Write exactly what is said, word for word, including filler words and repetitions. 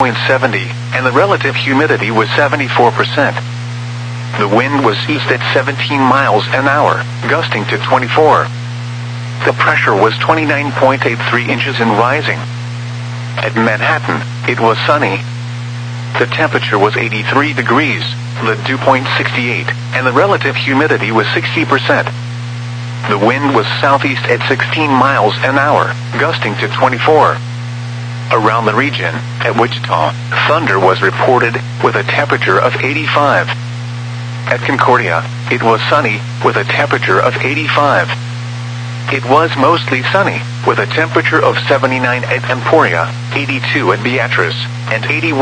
seven zero, and the relative humidity was seventy-four percent. The wind was east at seventeen miles an hour, gusting to twenty-four. The pressure was twenty-nine point eight three inches and rising. At Manhattan, it was sunny. The temperature was eighty-three degrees, the dew point sixty-eight, and the relative humidity was sixty percent. The wind was southeast at sixteen miles an hour, gusting to twenty-four. Around the region, at Wichita, thunder was reported with a temperature of eighty-five. At Concordia, it was sunny with a temperature of eighty-five. It was mostly sunny with a temperature of seventy-nine at Emporia, eighty-two at Beatrice, and eighty-one